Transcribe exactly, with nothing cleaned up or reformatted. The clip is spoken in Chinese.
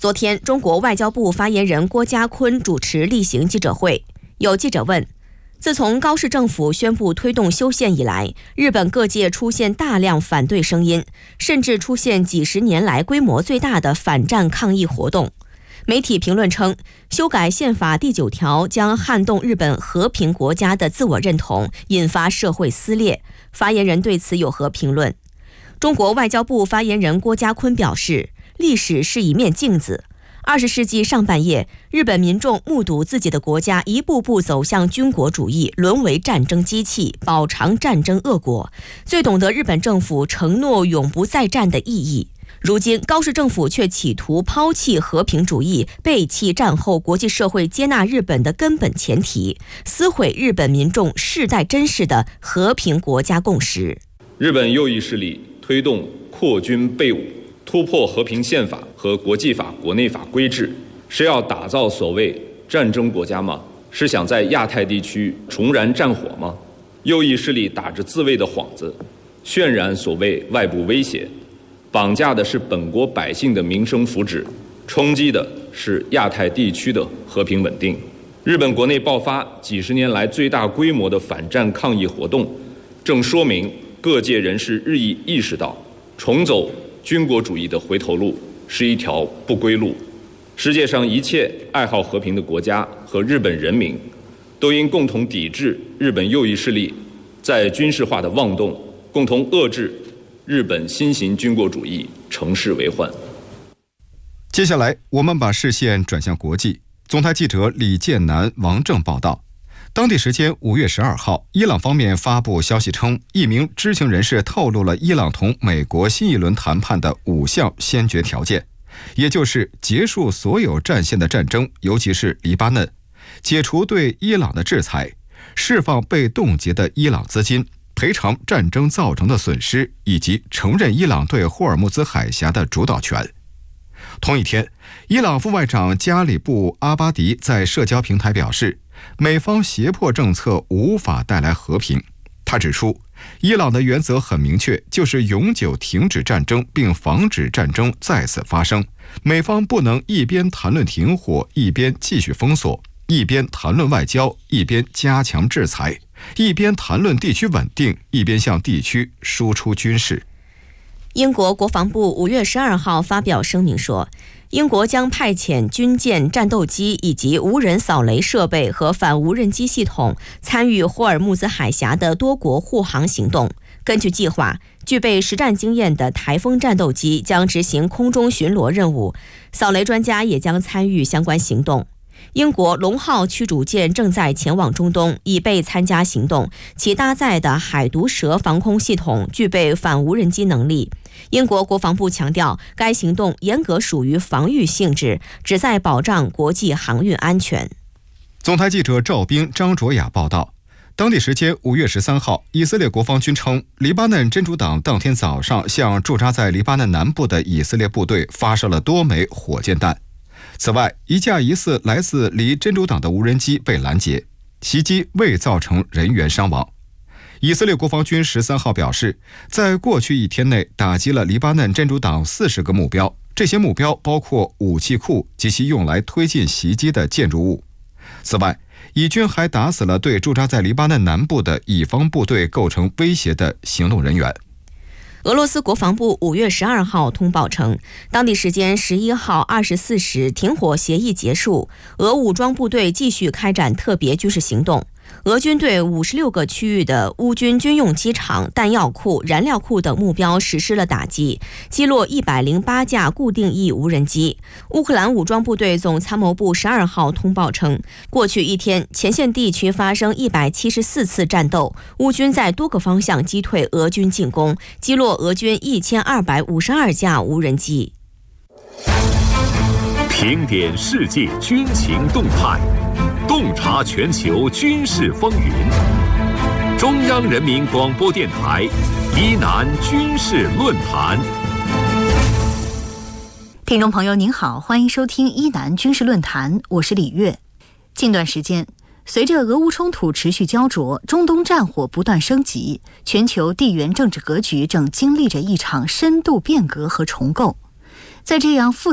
昨天，中国外交部发言人郭家坤主持例行记者会，有记者问，自从高市政府宣布推动修宪以来，日本各界出现大量反对声音，甚至出现几十年来规模最大的反战抗议活动。媒体评论称，修改宪法第九条将撼动日本和平国家的自我认同，引发社会撕裂。发言人对此有何评论？中国外交部发言人郭家坤表示，历史是一面镜子。二十世纪上半叶，日本民众目睹自己的国家一步步走向军国主义，沦为战争机器，饱尝战争恶果，最懂得日本政府承诺永不再战的意义。如今，高市政府却企图抛弃和平主义，背弃战后国际社会接纳日本的根本前提，撕毁日本民众世代珍视的和平国家共识。 日本右翼势力推动扩军备武，突破和平宪法和国际法、国内法规制，是要打造所谓战争国家吗？是想在亚太地区重燃战火吗？右翼势力打着自卫的幌子，渲染所谓外部威胁，绑架的是本国百姓的民生福祉，冲击的是亚太地区的和平稳定。日本国内爆发几十年来最大规模的反战抗议活动，正说明各界人士日益意识到，重走军国主义的回头路是一条不归路。世界上一切爱好和平的国家和日本人民都应共同抵制日本右翼势力在军事化的妄动，共同遏制日本新型军国主义乘势为患。 接下来我们把视线转向国际。总台记者李建南、王正报道，当地时间五月十二号，伊朗方面发布消息称，一名知情人士透露了伊朗同美国新一轮谈判的五项先决条件，也就是结束所有战线的战争，尤其是黎巴嫩，解除对伊朗的制裁，释放被冻结的伊朗资金，赔偿战争造成的损失，以及承认伊朗对霍尔木兹海峡的主导权。同一天，伊朗副外长加里布阿巴迪在社交平台表示，美方胁迫政策无法带来和平。他指出，伊朗的原则很明确，就是永久停止战争并防止战争再次发生。美方不能一边谈论停火，一边继续封锁，一边谈论外交，一边加强制裁，一边谈论地区稳定，一边向地区输出军事。 英国国防部五月十二号发表声明说，英国将派遣军舰、战斗机以及无人扫雷设备和反无人机系统参与霍尔木兹海峡的多国护航行动。根据计划，具备实战经验的台风战斗机将执行空中巡逻任务，扫雷专家也将参与相关行动。英国龙号驱逐舰正在前往中东，以备参加行动，其搭载的海毒蛇防空系统具备反无人机能力。英国国防部强调，该行动严格属于防御性质，旨在保障国际航运安全。 总台记者赵斌、张卓雅报道，当地时间五月十三号，以色列国防军称，黎巴嫩真主党当天早上向驻扎在黎巴嫩南部的以色列部队发射了多枚火箭弹。此外，一架疑似来自离真主党的无人机被拦截，袭击未造成人员伤亡。以色列国防军十三号表示，在过去一天内打击了黎巴嫩真主党四十个目标，这些目标包括武器库及其用来推进袭击的建筑物。此外，以军还打死了对驻扎在黎巴嫩南部的以方部队构成威胁的行动人员。 俄罗斯国防部五月十二号通报称，当地时间十一号二十四时，停火协议结束，俄武装部队继续开展特别军事行动。俄军对五十六个区域的乌军军用机场、弹药库、燃料库等目标实施了打击，击落一百零八架固定翼无人机。乌克兰武装部队总参谋部十二号通报称，过去一天，前线地区发生一百七十四次战斗，乌军在多个方向击退俄军进攻，击落俄军一千二百五十二架无人机。 评点世界军情动态，洞察全球军事风云。中央人民广播电台伊南军事论坛。 听众朋友您好，欢迎收听伊南军事论坛，我是李月。近段时间，随着俄乌冲突持续焦灼，中东战火不断升级，全球地缘政治格局正经历着一场深度变革和重构。在这样复